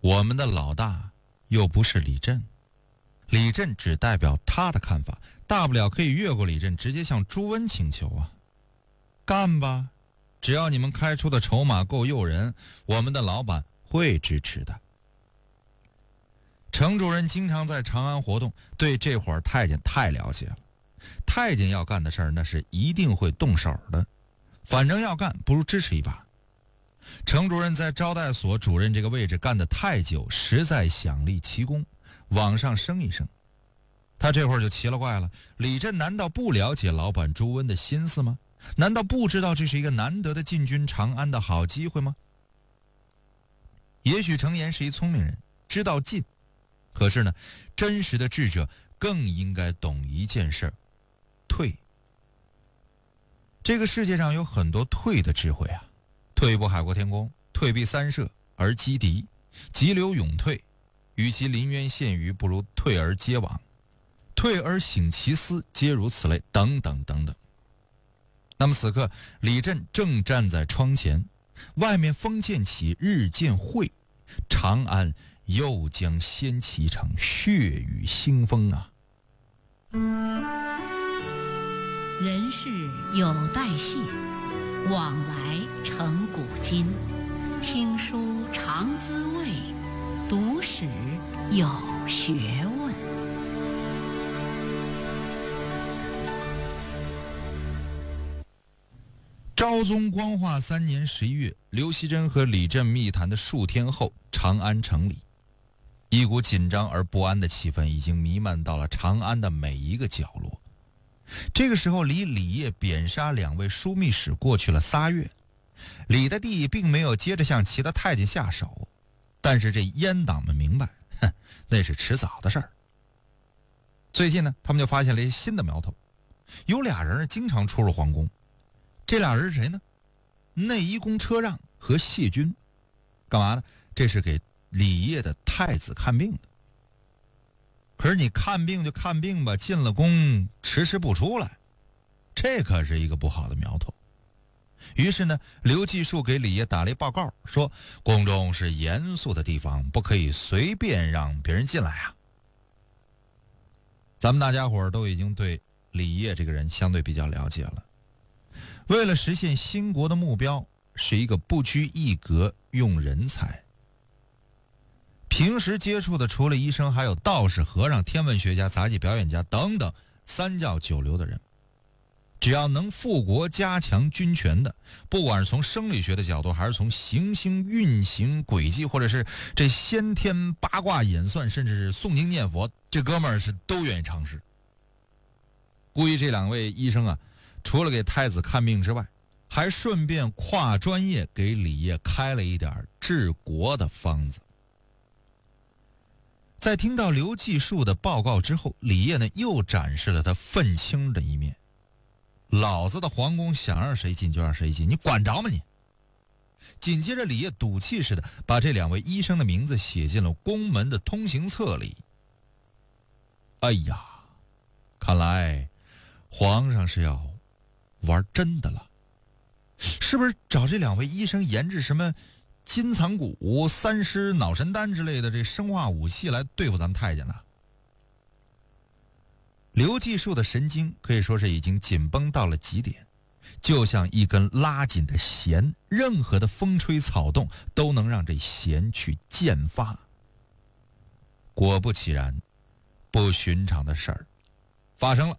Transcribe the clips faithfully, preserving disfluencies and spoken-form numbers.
我们的老大又不是李振，李振只代表他的看法，大不了可以越过李振，直接向朱温请求啊。干吧，只要你们开出的筹码够诱人，我们的老板会支持的。程主任经常在长安活动，对这伙太监太了解了。太监要干的事儿，那是一定会动手的，反正要干，不如支持一把。程主任在招待所主任这个位置干得太久，实在想立奇功，往上升一升。他这会儿就奇了怪了，李振难道不了解老板朱温的心思吗？难道不知道这是一个难得的进军长安的好机会吗？也许程岩是一聪明人，知道进，可是呢，真实的智者更应该懂一件事儿，退。这个世界上有很多退的智慧啊，退步海阔天空，退避三舍而击敌，急流勇退，与其临渊羡鱼，不如退而皆往，退而省其思，皆如此类，等等等等。那么此刻，李振正站在窗前，外面风渐起，日渐晦，长安又将掀起一场血雨腥风啊！ 人世有代谢，往来成古今。听书常滋味，读史有学问。 昭宗光化三年十一月，刘熙珍和李振密谈的数天后，长安城里，一股紧张而不安的气氛已经弥漫到了长安的每一个角落。这个时候，离李业贬杀两位枢密使过去了仨月，李的弟并没有接着向其他太监下手，但是这阉党们明白，哼，那是迟早的事儿。最近呢，他们就发现了一些新的苗头，有俩人经常出入皇宫。这俩人是谁呢？内医公车让和谢军。干嘛呢？这是给李业的太子看病的。可是你看病就看病吧，进了宫迟迟不出来，这可是一个不好的苗头。于是呢，刘继树给李业打了一报告，说宫中是严肃的地方，不可以随便让别人进来啊。咱们大家伙儿都已经对李业这个人相对比较了解了。为了实现兴国的目标，是一个不拘一格用人才。平时接触的除了医生，还有道士、和尚、天文学家、杂技表演家等等三教九流的人。只要能富国加强军权的，不管是从生理学的角度，还是从行星运行轨迹，或者是这先天八卦演算，甚至是诵经念佛，这哥们儿是都愿意尝试。估计这两位医生啊，除了给太子看病之外，还顺便跨专业给李业开了一点治国的方子。在听到刘继树的报告之后，李业呢又展示了他愤青的一面。老子的皇宫想让谁进就让谁进，你管着吗你？紧接着李业赌气似的把这两位医生的名字写进了宫门的通行册里。哎呀，看来皇上是要玩真的了，是不是找这两位医生研制什么金藏骨、三尸脑神丹之类的这生化武器来对付咱们太监呢？刘继树的神经可以说是已经紧绷到了极点，就像一根拉紧的弦，任何的风吹草动都能让这弦去渐发。果不其然，不寻常的事儿发生了。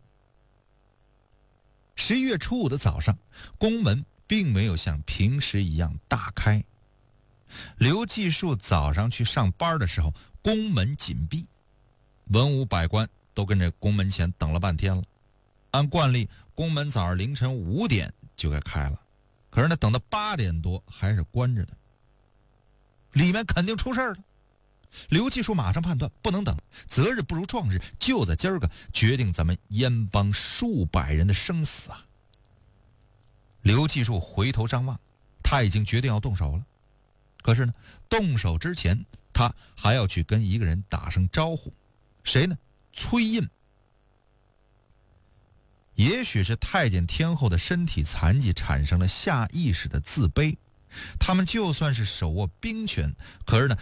十一月初五的早上，宫门并没有像平时一样大开。刘继树早上去上班的时候，宫门紧闭，文武百官都跟这宫门前等了半天了。按惯例，宫门早上凌晨五点就该开了，可是呢，等到八点多还是关着的。里面肯定出事了。刘继树马上判断不能等，择日不如撞日，就在今儿个决定咱们燕邦数百人的生死啊！刘继树回头张望，他已经决定要动手了。可是呢，动手之前，他还要去跟一个人打声招呼。谁呢？崔胤。也许是太监天后的身体残疾产生了下意识的自卑，他们就算是手握兵权，可是呢，